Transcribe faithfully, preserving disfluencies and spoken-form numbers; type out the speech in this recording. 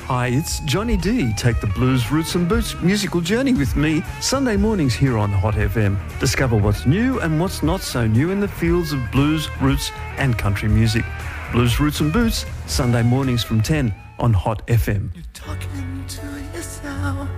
Hi, it's Johnny D. Take the blues, roots and boots musical journey with me Sunday mornings here on Hot F M. Discover what's new and what's not so new in the fields of blues, roots and country music. Blues, Roots and Boots, Sunday mornings from ten on Hot F M. You're talking to yourself.